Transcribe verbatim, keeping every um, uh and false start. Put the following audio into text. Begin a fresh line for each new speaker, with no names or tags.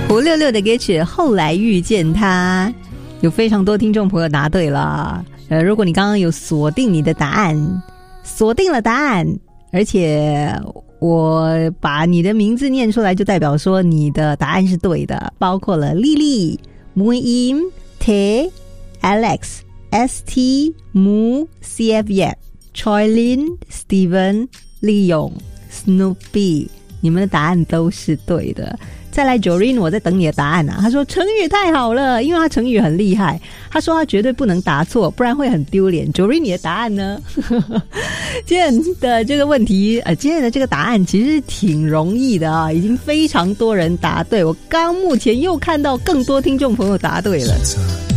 胡六六的歌曲《后来遇见他》，有非常多听众朋友答对了。呃，如果你刚刚有锁定你的答案，锁定了答案，而且我把你的名字念出来，就代表说你的答案是对的，包括了丽丽、Muim、Te、Alex、S T、Mu、C F Yap、Choi Lin、Steven、利勇、Snoopy， 你们的答案都是对的。再来 Jorin， 我在等你的答案啊。他说成语太好了，因为他成语很厉害，他说他绝对不能答错，不然会很丢脸。Jorin， 你的答案呢？今天的这个问题呃，今天的这个答案其实挺容易的啊，已经非常多人答对，我刚目前又看到更多听众朋友答对了。